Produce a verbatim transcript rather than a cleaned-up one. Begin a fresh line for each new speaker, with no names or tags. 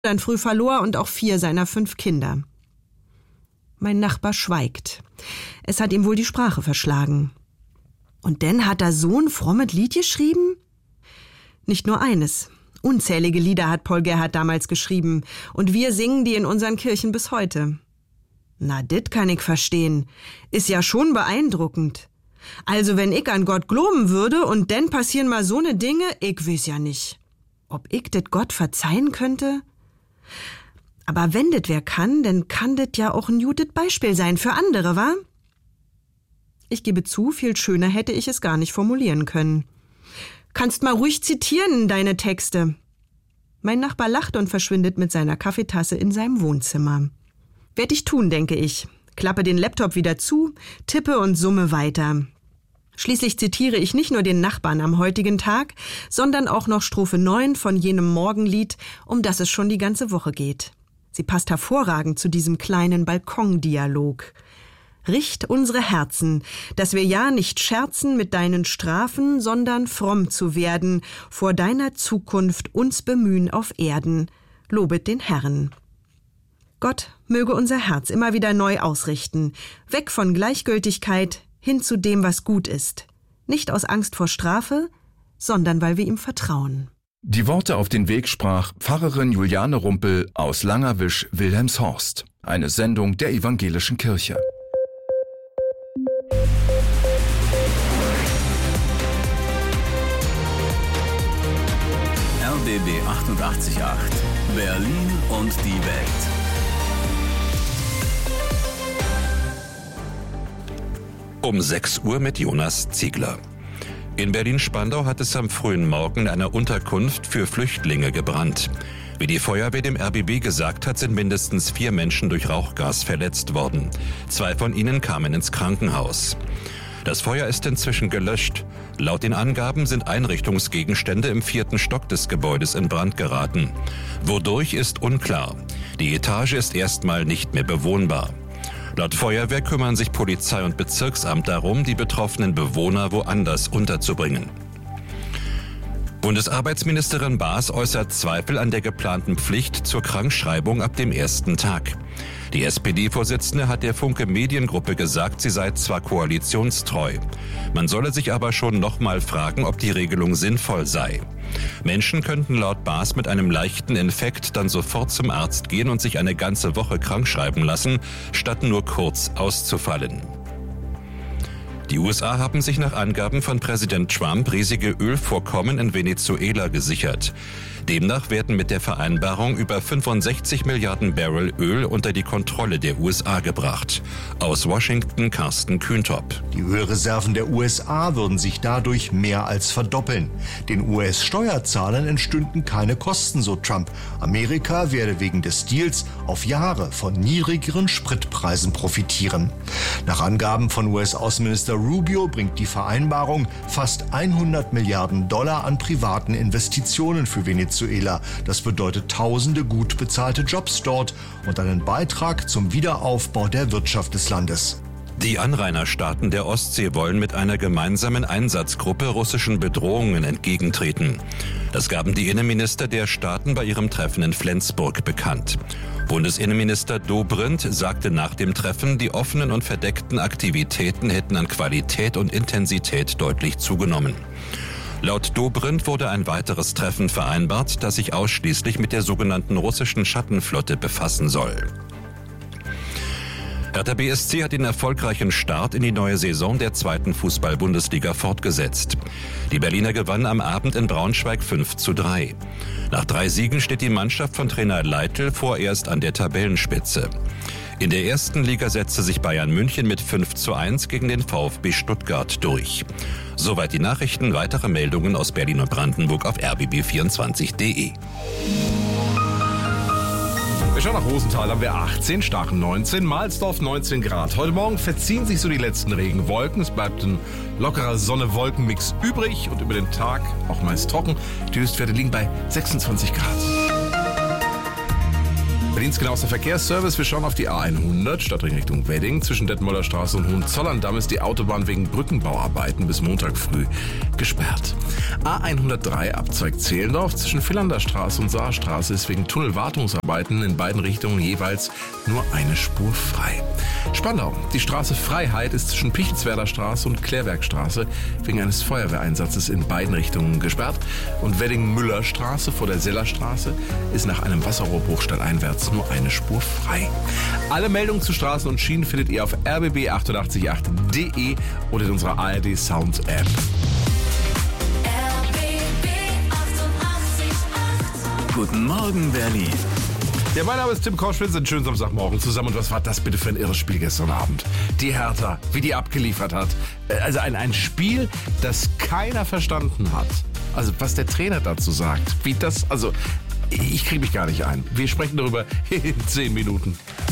dann früh verlor und auch vier seiner fünf Kinder. Mein Nachbar schweigt. Es hat ihm wohl die Sprache verschlagen. Und denn hat er so ein frommes Lied geschrieben? Nicht nur eines. Unzählige Lieder hat Paul Gerhardt damals geschrieben. Und wir singen die in unseren Kirchen bis heute. Na, dit kann ich verstehen. Ist ja schon beeindruckend. Also wenn ich an Gott glauben würde und denn passieren mal so ne Dinge, ich weiß ja nicht. Ob ich dit Gott verzeihen könnte? Aber wenn dit wer kann, dann kann dit ja auch ein gutes Beispiel sein für andere, wa? Ich gebe zu, viel schöner hätte ich es gar nicht formulieren können. Kannst mal ruhig zitieren, deine Texte. Mein Nachbar lacht und verschwindet mit seiner Kaffeetasse in seinem Wohnzimmer. Werd ich tun, denke ich. Klappe den Laptop wieder zu, tippe und summe weiter. Schließlich zitiere ich nicht nur den Nachbarn am heutigen Tag, sondern auch noch Strophe neun von jenem Morgenlied, um das es schon die ganze Woche geht. Sie passt hervorragend zu diesem kleinen Balkondialog. Richt unsere Herzen, dass wir ja nicht scherzen mit deinen Strafen, sondern fromm zu werden, vor deiner Zukunft uns bemühen auf Erden. Lobet den Herrn. Gott möge unser Herz immer wieder neu ausrichten, weg von Gleichgültigkeit hin zu dem, was gut ist. Nicht aus Angst vor Strafe, sondern weil wir ihm vertrauen.
Die Worte auf den Weg sprach Pfarrerin Juliane Rumpel aus Langerwisch, Wilhelmshorst. Eine Sendung der Evangelischen Kirche.
R B B achtundachtzig Komma acht. Berlin und die Welt.
Um sechs Uhr mit Jonas Ziegler. In Berlin-Spandau hat es am frühen Morgen in einer Unterkunft für Flüchtlinge gebrannt. Wie die Feuerwehr dem R B B gesagt hat, sind mindestens vier Menschen durch Rauchgas verletzt worden. Zwei von ihnen kamen ins Krankenhaus. Das Feuer ist inzwischen gelöscht. Laut den Angaben sind Einrichtungsgegenstände im vierten Stock des Gebäudes in Brand geraten. Wodurch ist unklar. Die Etage ist erstmal nicht mehr bewohnbar. Laut Feuerwehr kümmern sich Polizei und Bezirksamt darum, die betroffenen Bewohner woanders unterzubringen. Bundesarbeitsministerin Baas äußert Zweifel an der geplanten Pflicht zur Krankschreibung ab dem ersten Tag. Die S P D-Vorsitzende hat der Funke Mediengruppe gesagt, sie sei zwar koalitionstreu. Man solle sich aber schon noch mal fragen, ob die Regelung sinnvoll sei. Menschen könnten laut Baas mit einem leichten Infekt dann sofort zum Arzt gehen und sich eine ganze Woche krankschreiben lassen, statt nur kurz auszufallen. Die U S A haben sich nach Angaben von Präsident Trump riesige Ölvorkommen in Venezuela gesichert. Demnach werden mit der Vereinbarung über fünfundsechzig Milliarden Barrel Öl unter die Kontrolle der U S A gebracht. Aus Washington Carsten Kühntop.
Die Ölreserven der U S A würden sich dadurch mehr als verdoppeln. Den U S-Steuerzahlern entstünden keine Kosten, so Trump. Amerika werde wegen des Deals auf Jahre von niedrigeren Spritpreisen profitieren. Nach Angaben von U S-Außenminister Rubio bringt die Vereinbarung fast hundert Milliarden Dollar an privaten Investitionen für Venezuela. Das bedeutet tausende gut bezahlte Jobs dort und einen Beitrag zum Wiederaufbau der Wirtschaft des Landes.
Die Anrainerstaaten der Ostsee wollen mit einer gemeinsamen Einsatzgruppe russischen Bedrohungen entgegentreten. Das gaben die Innenminister der Staaten bei ihrem Treffen in Flensburg bekannt. Bundesinnenminister Dobrindt sagte nach dem Treffen, die offenen und verdeckten Aktivitäten hätten an Qualität und Intensität deutlich zugenommen. Laut Dobrindt wurde ein weiteres Treffen vereinbart, das sich ausschließlich mit der sogenannten russischen Schattenflotte befassen soll. Hertha B S C hat den erfolgreichen Start in die neue Saison der zweiten Fußball-Bundesliga fortgesetzt. Die Berliner gewannen am Abend in Braunschweig fünf zu drei. Nach drei Siegen steht die Mannschaft von Trainer Leitl vorerst an der Tabellenspitze. In der ersten Liga setzte sich Bayern München mit fünf zu eins gegen den VfB Stuttgart durch. Soweit die Nachrichten. Weitere Meldungen aus Berlin und Brandenburg auf r b b vierundzwanzig punkt d e.
Wir schauen nach Rosenthal, haben wir achtzehn, Staachen neunzehn, Mahlsdorf neunzehn Grad. Heute Morgen verziehen sich so die letzten Regenwolken. Es bleibt ein lockerer Sonne-Wolken-Mix übrig und über den Tag auch meist trocken. Die Höchstwerte liegen bei sechsundzwanzig Grad. Berlins genauester Verkehrsservice. Wir schauen auf die A hundert, Stadtring Richtung Wedding. Zwischen Detmolder Straße und Hohenzollern-Damm ist die Autobahn wegen Brückenbauarbeiten bis Montag früh gesperrt. A hundertdrei, Abzweig Zehlendorf. Zwischen Villander Straße und Saarstraße ist wegen Tunnelwartungsarbeiten in beiden Richtungen jeweils nur eine Spur frei. Spandau. Die Straße Freiheit ist zwischen Pichelswerder Straße und Klärwerkstraße wegen eines Feuerwehreinsatzes in beiden Richtungen gesperrt. Und Wedding-Müller-Straße vor der Sellerstraße ist nach einem Wasserrohrbruch stadteinwärts nur eine Spur frei. Alle Meldungen zu Straßen und Schienen findet ihr auf r b b achtundachtzig punkt acht punkt d e oder in unserer A R D Sound App.
R B B achtundachtzig Komma acht. Guten Morgen, Berlin.
Ja, mein Name ist Tim Koschwitz, einen schönen Samstagmorgen zusammen. Und was war das bitte für ein irres Spiel gestern Abend? Die Hertha, wie die abgeliefert hat. Also ein, ein Spiel, das keiner verstanden hat. Also was der Trainer dazu sagt, wie das, also ich kriege mich gar nicht ein. Wir sprechen darüber in zehn Minuten.